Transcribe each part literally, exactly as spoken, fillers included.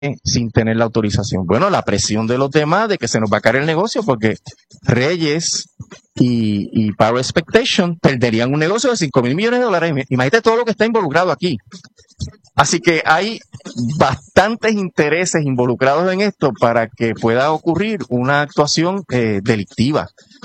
sin tener la autorización. Bueno, la presión de los demás de que se nos va a caer el negocio porque Reyes y, y Power Expectation perderían un negocio de cinco mil millones de dólares. Imagínate todo lo que está involucrado aquí. Así que hay bastantes intereses involucrados en esto para que pueda ocurrir una actuación eh, delictiva.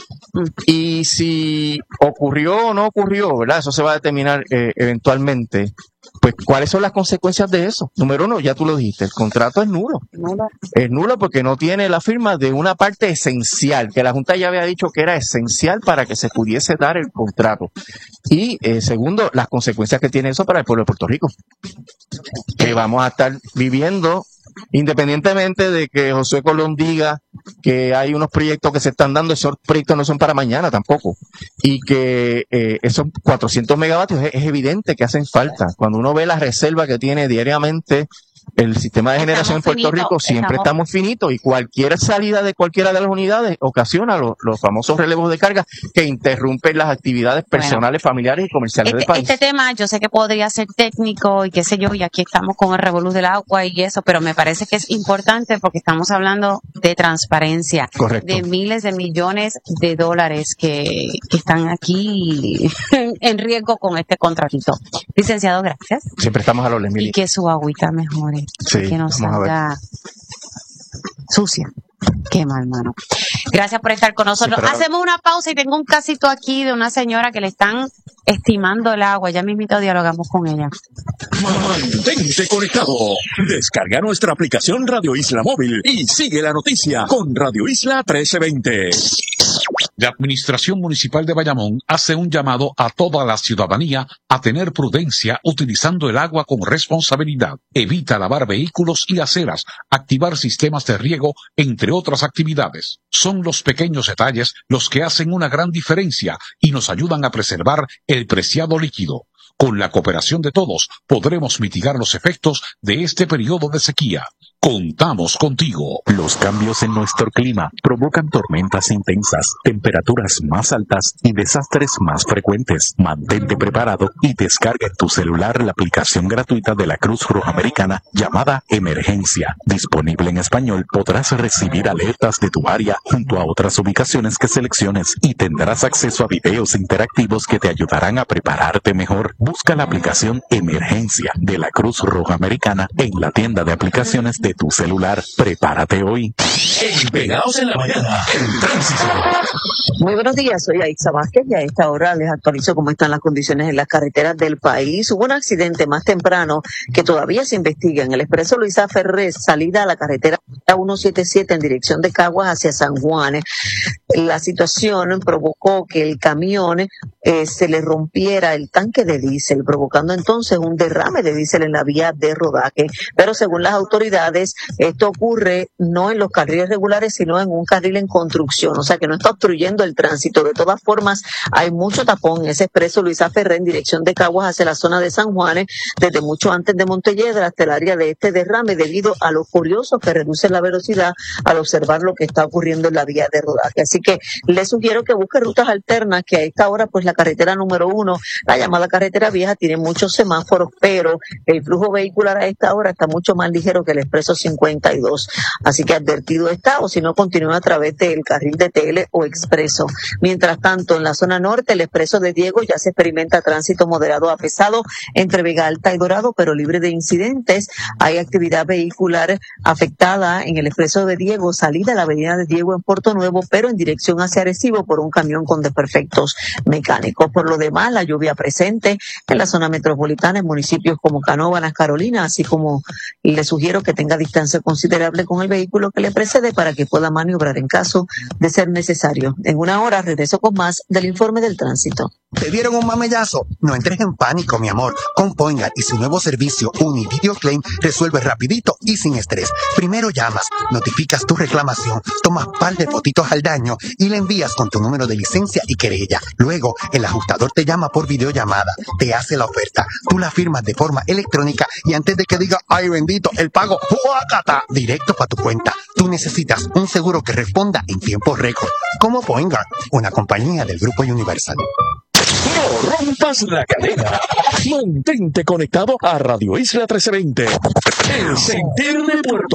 Y si ocurrió o no ocurrió, ¿verdad? Eso se va a determinar eh, eventualmente. Pues, ¿cuáles son las consecuencias de eso? Número uno, ya tú lo dijiste, el contrato es nulo. Nulo. Es nulo porque no tiene la firma de una parte esencial, que la Junta ya había dicho que era esencial para que se pudiese dar el contrato. Y eh, segundo, las consecuencias que tiene eso para el pueblo de Puerto Rico. Que vamos a estar viviendo, independientemente de que Josué Colón diga que hay unos proyectos que se están dando, esos proyectos no son para mañana tampoco, y que eh, esos cuatrocientos megavatios es, es evidente que hacen falta. Cuando uno ve la reserva que tiene diariamente el sistema de generación estamos en Puerto finito, Rico, siempre estamos... estamos finitos, y cualquier salida de cualquiera de las unidades ocasiona los, los famosos relevos de carga que interrumpen las actividades personales, bueno, familiares y comerciales este, del país. Este tema yo sé que podría ser técnico y qué sé yo, y aquí estamos con el revolú del agua y eso, pero me parece que es importante porque estamos hablando de transparencia. Correcto. De miles de millones de dólares que, que están aquí en riesgo con este contratito. Licenciado, gracias. Siempre estamos a los Emily. Y que su agüita mejore. Sí, que no salga sucia. Qué mal, mano. Gracias por estar con nosotros. Sí, pero... Hacemos una pausa y tengo un casito aquí de una señora que le están estimando el agua. Ya mismito dialogamos con ella. Mantente conectado. Descarga nuestra aplicación Radio Isla Móvil y sigue la noticia con Radio Isla trece veinte. La Administración Municipal de Bayamón hace un llamado a toda la ciudadanía a tener prudencia utilizando el agua con responsabilidad. Evita lavar vehículos y aceras, activar sistemas de riego, entre otras actividades. Son los pequeños detalles los que hacen una gran diferencia y nos ayudan a preservar el preciado líquido. Con la cooperación de todos, podremos mitigar los efectos de este periodo de sequía. Contamos contigo. Los cambios en nuestro clima provocan tormentas intensas, temperaturas más altas y desastres más frecuentes. Mantente preparado y descarga en tu celular la aplicación gratuita de la Cruz Roja Americana llamada Emergencia. Disponible en español, podrás recibir alertas de tu área junto a otras ubicaciones que selecciones y tendrás acceso a videos interactivos que te ayudarán a prepararte mejor. Busca la aplicación Emergencia de la Cruz Roja Americana en la tienda de aplicaciones de tu celular. Prepárate hoy. En Pegados en la Mañana, el tránsito. Muy buenos días, soy Aixa Vázquez y a esta hora les actualizo cómo están las condiciones en las carreteras del país. Hubo un accidente más temprano que todavía se investiga en el expreso Luisa Ferré, salida a la carretera ciento setenta y siete en dirección de Caguas hacia San Juan. La situación provocó que el camión eh, se le rompiera el tanque de diésel, provocando entonces un derrame de diésel en la vía de rodaje. Pero según las autoridades, esto ocurre no en los carriles regulares, sino en un carril en construcción, o sea que no está obstruyendo el tránsito. De todas formas, hay mucho tapón en ese expreso Luisa Ferré en dirección de Caguas hacia la zona de San Juan, desde mucho antes de Montelledra hasta el área de este derrame, debido a los curiosos que reducen la velocidad al observar lo que está ocurriendo en la vía de rodaje. Así que les sugiero que busque rutas alternas, que a esta hora pues la carretera número uno, la llamada carretera vieja, tiene muchos semáforos, pero el flujo vehicular a esta hora está mucho más ligero que el expreso cincuenta y dos. Así que advertido está, o si no, continúa a través del carril de Tele o expreso. Mientras tanto, en la zona norte, el expreso de Diego ya se experimenta tránsito moderado a pesado entre Vega Alta y Dorado, pero libre de incidentes. Hay actividad vehicular afectada en el expreso de Diego, salida a la avenida de Diego en Puerto Nuevo, pero en dirección hacia Arecibo por un camión con desperfectos mecánicos. Por lo demás, la lluvia presente en la zona metropolitana, en municipios como Canóvanas, Carolina, así como le sugiero que tenga distancia considerable con el vehículo que le precede para que pueda maniobrar en caso de ser necesario. En una hora regreso con más del informe del tránsito. ¿Te dieron un mamellazo? No entres en pánico, mi amor. Con Poingar y su nuevo servicio Univideo Claim resuelve rapidito y sin estrés. Primero llamas, notificas tu reclamación, tomas par de fotitos al daño y le envías con tu número de licencia y querella. Luego, el ajustador te llama por videollamada, te hace la oferta, tú la firmas de forma electrónica y antes de que diga, ay bendito, el pago, ¡fuácata!, directo para tu cuenta. Tú necesitas un seguro que responda en tiempo récord. Como Poingar, una compañía del Grupo Universal. No rompas la cadena. Mantente conectado a Radio Isla trece veinte. El sentir de Puerto